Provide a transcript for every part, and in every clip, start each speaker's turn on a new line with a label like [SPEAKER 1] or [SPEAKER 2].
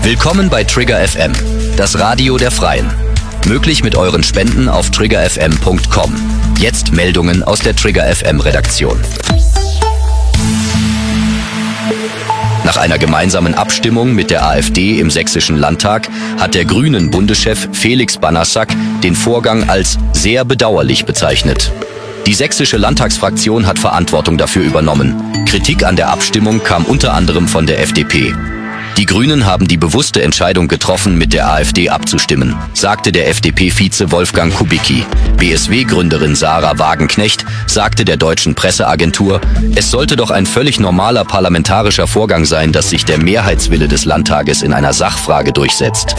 [SPEAKER 1] Willkommen bei Trigger FM, das Radio der Freien. Möglich mit euren Spenden auf triggerfm.com. Jetzt Meldungen aus der Trigger FM Redaktion. Nach einer gemeinsamen Abstimmung mit der AfD im Sächsischen Landtag hat der Grünen-Bundeschef Felix Banassack den Vorgang als sehr bedauerlich bezeichnet. Die sächsische Landtagsfraktion hat Verantwortung dafür übernommen. Kritik an der Abstimmung kam unter anderem von der FDP. Die Grünen haben die bewusste Entscheidung getroffen, mit der AfD abzustimmen, sagte der FDP-Vize Wolfgang Kubicki. BSW-Gründerin Sarah Wagenknecht sagte der deutschen Presseagentur, es sollte doch ein völlig normaler parlamentarischer Vorgang sein, dass sich der Mehrheitswille des Landtages in einer Sachfrage durchsetzt.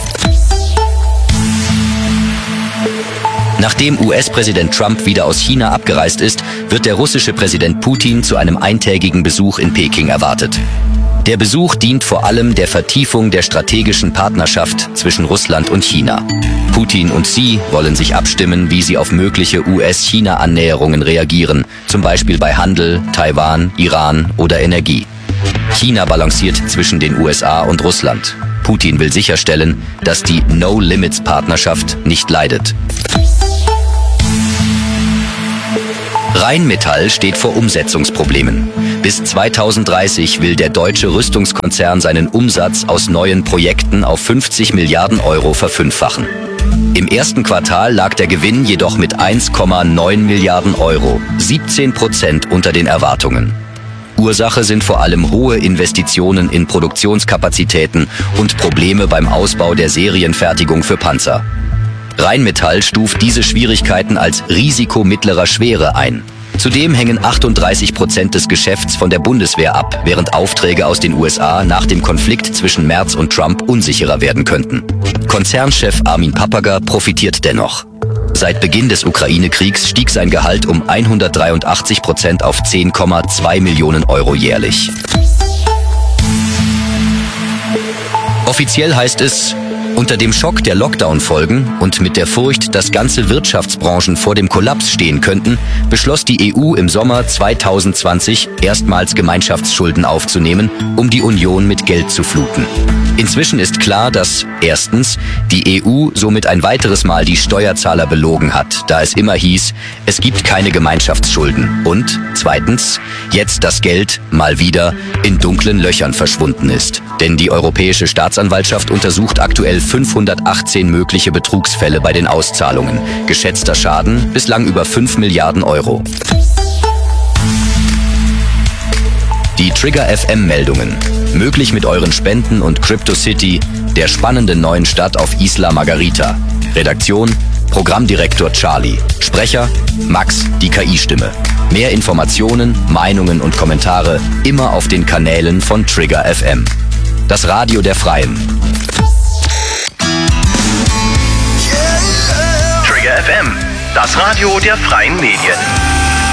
[SPEAKER 1] Nachdem US-Präsident Trump wieder aus China abgereist ist, wird der russische Präsident Putin zu einem eintägigen Besuch in Peking erwartet. Der Besuch dient vor allem der Vertiefung der strategischen Partnerschaft zwischen Russland und China. Putin und Xi wollen sich abstimmen, wie sie auf mögliche US-China-Annäherungen reagieren, zum Beispiel bei Handel, Taiwan, Iran oder Energie. China balanciert zwischen den USA und Russland. Putin will sicherstellen, dass die No-Limits-Partnerschaft nicht leidet. Rheinmetall steht vor Umsetzungsproblemen. Bis 2030 will der deutsche Rüstungskonzern seinen Umsatz aus neuen Projekten auf 50 Milliarden Euro verfünffachen. Im ersten Quartal lag der Gewinn jedoch mit 1,9 Milliarden Euro, 17% unter den Erwartungen. Ursache sind vor allem hohe Investitionen in Produktionskapazitäten und Probleme beim Ausbau der Serienfertigung für Panzer. Rheinmetall stuft diese Schwierigkeiten als Risiko mittlerer Schwere ein. Zudem hängen 38% des Geschäfts von der Bundeswehr ab, während Aufträge aus den USA nach dem Konflikt zwischen Merz und Trump unsicherer werden könnten. Konzernchef Armin Papperger profitiert dennoch. Seit Beginn des Ukraine-Kriegs stieg sein Gehalt um 183% auf 10,2 Millionen Euro jährlich. Offiziell heißt es, unter dem Schock der Lockdown-Folgen und mit der Furcht, dass ganze Wirtschaftsbranchen vor dem Kollaps stehen könnten, beschloss die EU im Sommer 2020 erstmals Gemeinschaftsschulden aufzunehmen, um die Union mit Geld zu fluten. Inzwischen ist klar, dass erstens die EU somit ein weiteres Mal die Steuerzahler belogen hat, da es immer hieß, es gibt keine Gemeinschaftsschulden. Und zweitens, jetzt das Geld mal wieder in dunklen Löchern verschwunden ist. Denn die Europäische Staatsanwaltschaft untersucht aktuell 518 mögliche Betrugsfälle bei den Auszahlungen. Geschätzter Schaden bislang über 5 Milliarden Euro. Die Trigger FM-Meldungen. Möglich mit euren Spenden und CryptoCity, der spannenden neuen Stadt auf Isla Margarita. Redaktion, Programmdirektor Charlie. Sprecher, Max, die KI-Stimme. Mehr Informationen, Meinungen und Kommentare immer auf den Kanälen von Trigger FM. Das Radio der Freien.
[SPEAKER 2] Trigger FM, das Radio der Freien Medien.